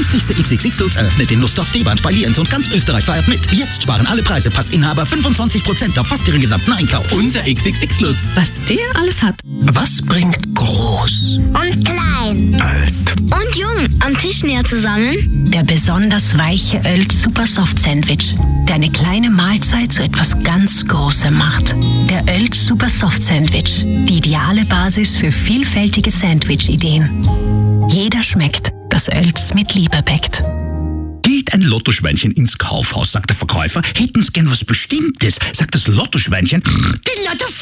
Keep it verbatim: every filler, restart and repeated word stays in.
fünfzigste X X X Lutz eröffnet in Lustdorf D-Bahn bei Lienz und ganz Österreich feiert mit. Jetzt sparen alle Passinhaber fünfundzwanzig Prozent auf fast ihren gesamten Einkauf. Unser X X X Lutz. Was der alles hat. Was bringt groß und klein, alt und jung am Tisch näher zusammen? Der besonders weiche Oelz Super Soft Sandwich, der eine kleine Mahlzeit zu etwas ganz Großem macht. Der Oelz Super Soft Sandwich, die ideale Basis für vielfältige Sandwich-Ideen. Jeder schmeckt, das Oelz mit Liebe bäckt. Geht ein Lottoschweinchen ins Kaufhaus, sagt der Verkäufer. Hätten's gern was Bestimmtes, sagt das Lottoschweinchen. Die Lotto